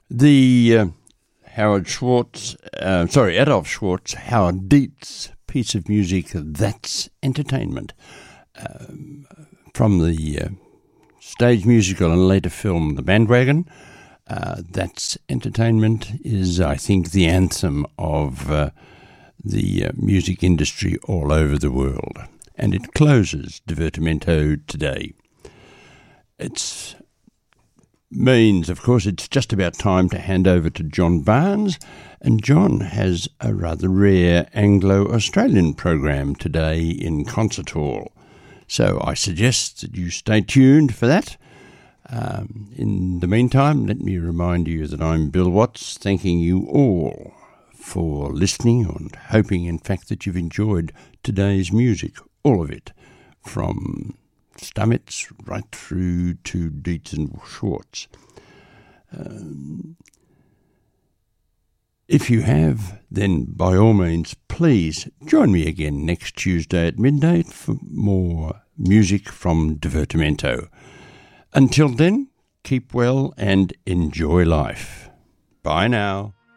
The Adolf Schwartz, Howard Dietz piece of music, That's Entertainment, from the stage musical and later film The Bandwagon. That's Entertainment is, I think, the anthem of the music industry all over the world. And it closes Divertimento today. It means, of course, it's just about time to hand over to John Barnes, and John has a rather rare Anglo-Australian program today in Concert Hall. So I suggest that you stay tuned for that. In the meantime, let me remind you that I'm Bill Watts, thanking you all for listening and hoping, in fact, that you've enjoyed today's music, all of it, from Stamets right through to Dietz and Schwartz. If you have, then by all means, please join me again next Tuesday at midnight for more music from Divertimento. Until then, keep well and enjoy life. Bye now.